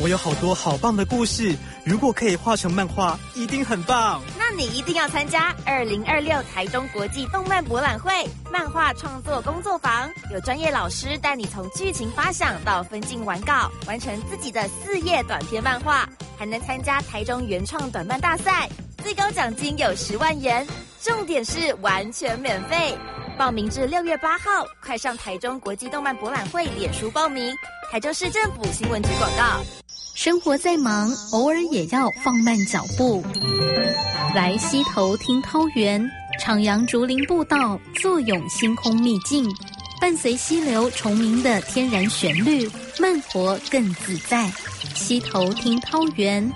我有好多好棒的故事，如果可以画成漫画，一定很棒。 那你一定要参加2026台中国际动漫博览会漫画创作工作坊，有专业老师带你从剧情发想到分镜完稿，完成自己的4页短篇漫画，还能参加台中原创短漫大赛，最高奖金有10万元，重点是完全免费。报名至6月8号，快上台中国际动漫博览会脸书报名。台中市政府新闻局广告。 生活再忙，偶尔也要放慢脚步，来溪头听涛园，徜徉竹林步道，坐拥星空秘境，伴随溪流虫鸣的天然旋律，慢活更自在。溪头听涛园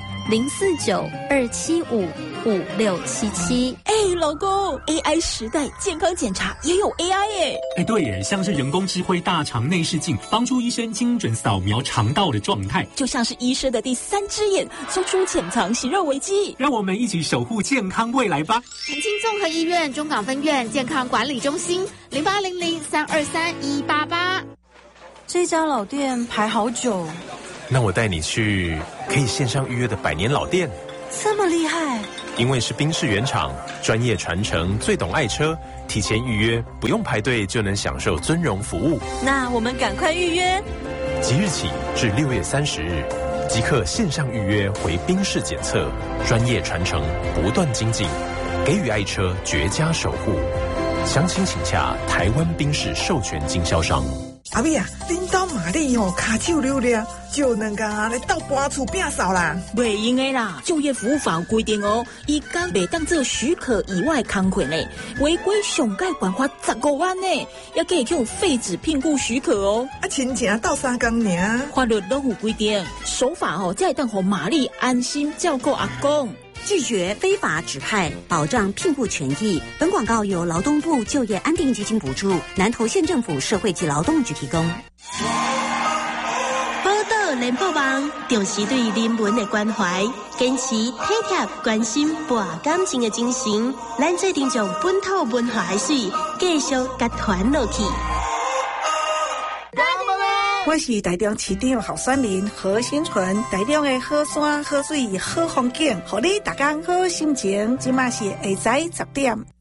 049-275-5677。 老公 ，AI 时代健康检查也有 AI 耶。 对耶，像是人工智慧大肠内视镜，帮助医生精准扫描肠道的状态， 就像是医生的第3只眼，搜出潜藏息肉危机。 让我们一起守护健康未来吧。 澄清综合医院中港分院健康管理中心0800-323-188。 这家老店排好久， 那我带你去可以线上预约的100年老店。 这么厉害？ 因为是宾士原厂，专业传承，最懂爱车，提前预约不用排队就能享受尊荣服务。 那我们赶快预约， 即日起至6月30日，即刻线上预约回宾士检测，专业传承，不断精进，给予爱车绝佳守护。详情请洽台湾宾士授权经销商。 阿美啊，恁兜玛丽骹手溜溜，就两家来斗搬厝摒扫啦。 袂用的啦，就业服务法有规定哦，伊讲袂当做许可以外工课呢，违规上盖管罚15万呢，也可以用废止聘雇许可哦。 亲情斗3工尔， 法律都有规定，守法才会当让玛丽安心照顾阿公。 拒绝非法指派，保障聘雇权益。本广告由劳动部就业安定基金补助，南投县政府社会及劳动局提供。 报道联播网重视对人文的关怀，坚持体贴关心博感情的精神，咱做定将本土文化的水继续甲传落去。 我是台中市长候选人何新纯，台中的好山好水好风景，互你大家好心情。今嘛是下午10点。